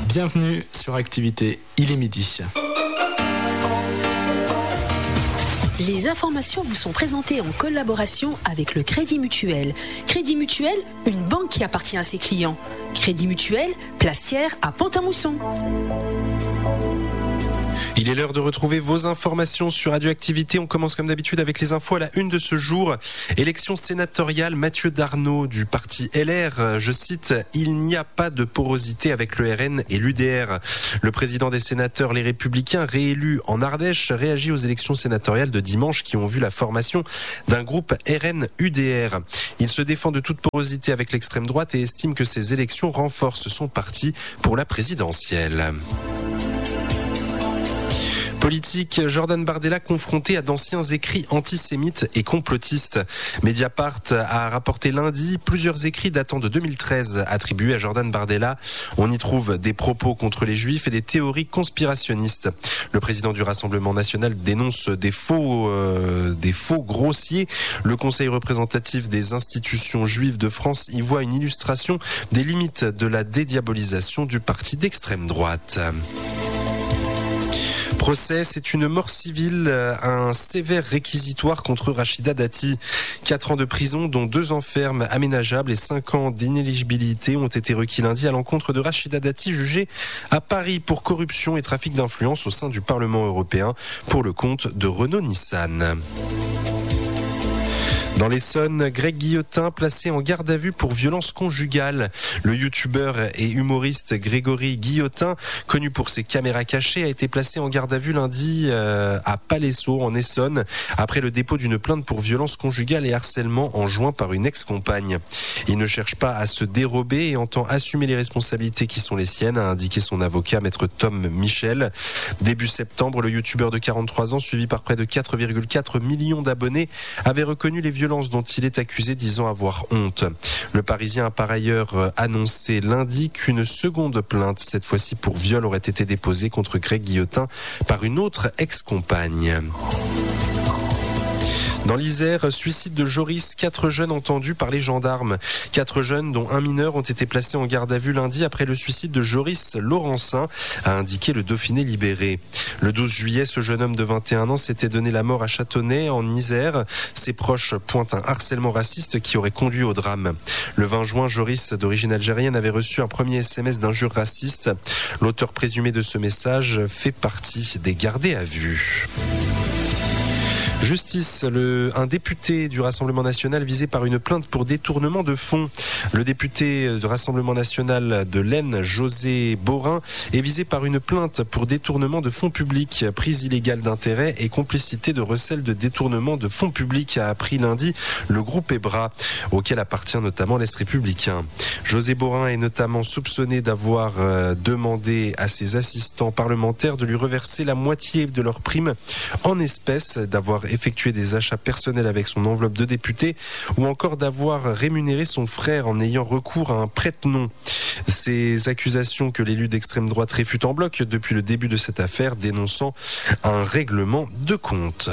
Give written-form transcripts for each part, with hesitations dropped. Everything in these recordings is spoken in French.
Bienvenue sur Activité, il est midi. Les informations vous sont présentées en collaboration avec le Crédit Mutuel. Crédit Mutuel, une banque qui appartient à ses clients. Crédit Mutuel, Plastière à Pont-à-Mousson. Il est l'heure de retrouver vos informations sur Radioactivité. On commence comme d'habitude avec les infos à la une de ce jour. Élection sénatoriale, Mathieu Darnaud du parti LR, je cite, « Il n'y a pas de porosité avec le RN et l'UDR ». Le président des sénateurs, les Républicains, réélu en Ardèche, réagit aux élections sénatoriales de dimanche qui ont vu la formation d'un groupe RN-UDR. Il se défend de toute porosité avec l'extrême droite et estime que ces élections renforcent son parti pour la présidentielle. Politique, Jordan Bardella confronté à d'anciens écrits antisémites et complotistes. Mediapart a rapporté lundi plusieurs écrits datant de 2013 attribués à Jordan Bardella. On y trouve des propos contre les juifs et des théories conspirationnistes. Le président du Rassemblement national dénonce des faux grossiers. Le Conseil représentatif des institutions juives de France y voit une illustration des limites de la dédiabolisation du parti d'extrême droite. Procès, c'est une mort civile, un sévère réquisitoire contre Rachida Dati. 4 ans de prison, dont 2 ans ferme aménageables et 5 ans d'inéligibilité ont été requis lundi à l'encontre de Rachida Dati, jugée à Paris pour corruption et trafic d'influence au sein du Parlement européen pour le compte de Renault-Nissan. Dans l'Essonne, Greg Guillotin placé en garde à vue pour violence conjugale. Le youtubeur et humoriste Grégory Guillotin, connu pour ses caméras cachées, a été placé en garde à vue lundi à Palaiseau en Essonne après le dépôt d'une plainte pour violence conjugale et harcèlement enjoint par une ex-compagne. Il ne cherche pas à se dérober et entend assumer les responsabilités qui sont les siennes, a indiqué son avocat maître Tom Michel. Début septembre, le youtubeur de 43 ans, suivi par près de 4,4 millions d'abonnés, avait reconnu les violences dont il est accusé, disant avoir honte. Le Parisien a par ailleurs annoncé lundi qu'une seconde plainte, cette fois-ci pour viol, aurait été déposée contre Greg Guillotin par une autre ex-compagne. Dans l'Isère, suicide de Joris, 4 jeunes entendus par les gendarmes. 4 jeunes, dont un mineur, ont été placés en garde à vue lundi après le suicide de Joris Laurencin, a indiqué le Dauphiné libéré. Le 12 juillet, ce jeune homme de 21 ans s'était donné la mort à Châtonnay, en Isère. Ses proches pointent un harcèlement raciste qui aurait conduit au drame. Le 20 juin, Joris, d'origine algérienne, avait reçu un premier SMS d'injures racistes. L'auteur présumé de ce message fait partie des gardés à vue. Justice, un député du Rassemblement national visé par une plainte pour détournement de fonds. Le député du Rassemblement national de l'Aisne, José Borin, est visé par une plainte pour détournement de fonds publics, prise illégale d'intérêt et complicité de recel de détournement de fonds publics, a appris lundi le groupe EBRA, auquel appartient notamment l'Est républicain. José Borin est notamment soupçonné d'avoir demandé à ses assistants parlementaires de lui reverser la moitié de leur prime en espèces, d'avoir effectué des achats personnels avec son enveloppe de député ou encore d'avoir rémunéré son frère en ayant recours à un prête-nom. Ces accusations que l'élu d'extrême droite réfute en bloc depuis le début de cette affaire, dénonçant un règlement de compte.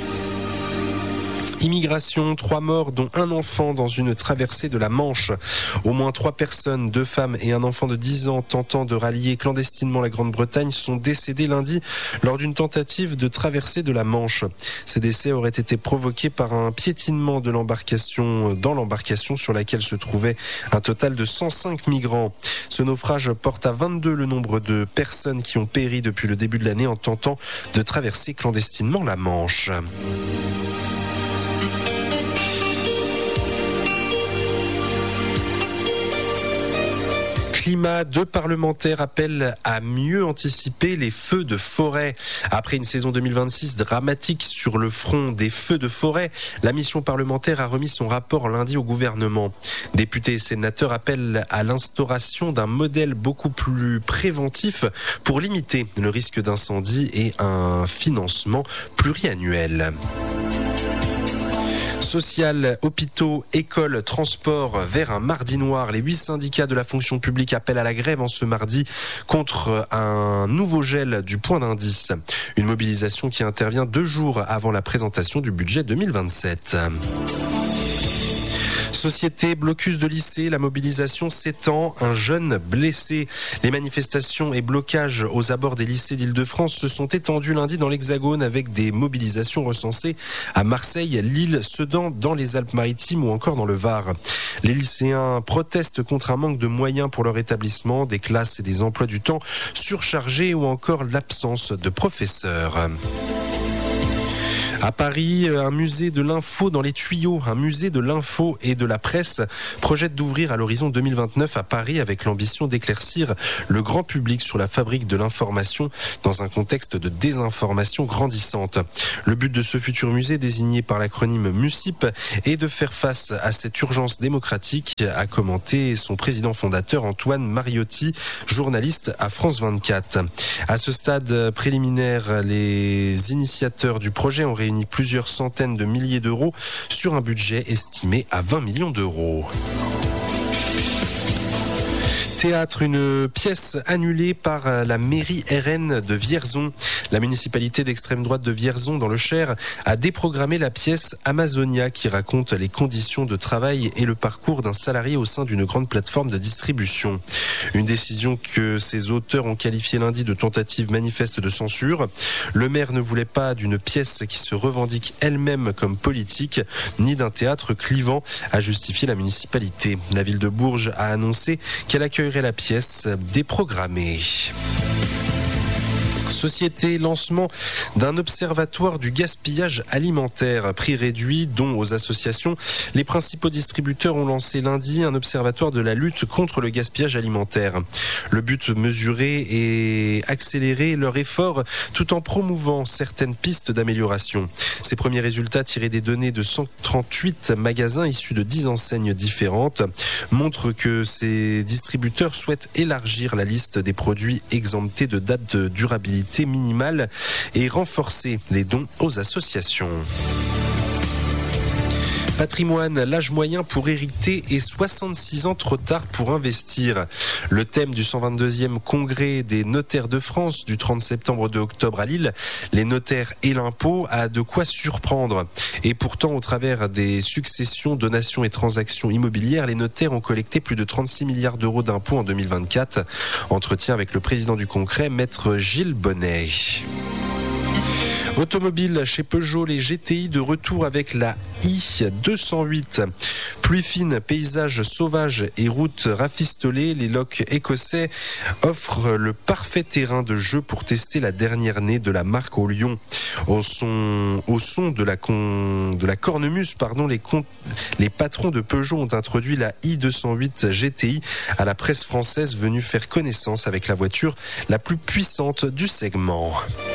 Immigration, 3 morts dont un enfant dans une traversée de la Manche. Au moins 3 personnes, 2 femmes et un enfant de 10 ans tentant de rallier clandestinement la Grande-Bretagne sont décédés lundi lors d'une tentative de traversée de la Manche. Ces décès auraient été provoqués par un piétinement de l'embarcation sur laquelle se trouvait un total de 105 migrants. Ce naufrage porte à 22 le nombre de personnes qui ont péri depuis le début de l'année en tentant de traverser clandestinement la Manche. Climat, 2 parlementaires appellent à mieux anticiper les feux de forêt. Après une saison 2026 dramatique sur le front des feux de forêt, la mission parlementaire a remis son rapport lundi au gouvernement. Députés et sénateurs appellent à l'instauration d'un modèle beaucoup plus préventif pour limiter le risque d'incendie et un financement pluriannuel. Social, hôpitaux, écoles, transports vers un mardi noir. Les 8 syndicats de la fonction publique appellent à la grève en ce mardi contre un nouveau gel du point d'indice. Une mobilisation qui intervient 2 jours avant la présentation du budget 2027. Société, blocus de lycée, la mobilisation s'étend, un jeune blessé. Les manifestations et blocages aux abords des lycées d'Île-de-France se sont étendus lundi dans l'Hexagone avec des mobilisations recensées à Marseille, Lille, Sedan, dans les Alpes-Maritimes ou encore dans le Var. Les lycéens protestent contre un manque de moyens pour leur établissement, des classes et des emplois du temps surchargés ou encore l'absence de professeurs. À Paris, un musée de l'info dans les tuyaux. Un musée de l'info et de la presse projette d'ouvrir à l'horizon 2029 à Paris avec l'ambition d'éclaircir le grand public sur la fabrique de l'information dans un contexte de désinformation grandissante. Le but de ce futur musée, désigné par l'acronyme MUSIP, est de faire face à cette urgence démocratique, a commenté son président fondateur Antoine Mariotti, journaliste à France 24. À ce stade préliminaire, les initiateurs du projet ont réuni plusieurs centaines de milliers d'euros sur un budget estimé à 20 millions d'euros. Théâtre, une pièce annulée par la mairie RN de Vierzon. La municipalité d'extrême droite de Vierzon dans le Cher a déprogrammé la pièce Amazonia qui raconte les conditions de travail et le parcours d'un salarié au sein d'une grande plateforme de distribution. Une décision que ses auteurs ont qualifiée lundi de tentative manifeste de censure. Le maire ne voulait pas d'une pièce qui se revendique elle-même comme politique, ni d'un théâtre clivant, a justifié la municipalité. La ville de Bourges a annoncé qu'elle accueillerait la pièce déprogrammée. Société, lancement d'un observatoire du gaspillage alimentaire, prix réduit, dons aux associations. Les principaux distributeurs ont lancé lundi un observatoire de la lutte contre le gaspillage alimentaire. Le but, mesurer et accélérer leur effort tout en promouvant certaines pistes d'amélioration. Ces premiers résultats tirés des données de 138 magasins issus de 10 enseignes différentes montrent que ces distributeurs souhaitent élargir la liste des produits exemptés de date de durabilité minimale et renforcer les dons aux associations. Patrimoine, l'âge moyen pour hériter est 66 ans trop tard pour investir. Le thème du 122e congrès des notaires de France du 30 septembre au 2 octobre à Lille, les notaires et l'impôt, a de quoi surprendre. Et pourtant, au travers des successions, donations et transactions immobilières, les notaires ont collecté plus de 36 milliards d'euros d'impôts en 2024. Entretien avec le président du congrès, maître Gilles Bonnet. Automobile, chez Peugeot, les GTI de retour avec la i208. Pluie fine, paysages sauvages et routes rafistolées, les loks écossais offrent le parfait terrain de jeu pour tester la dernière née de la marque au Lyon. Au son de la cornemuse, les patrons de Peugeot ont introduit la i208 GTI à la presse française venue faire connaissance avec la voiture la plus puissante du segment.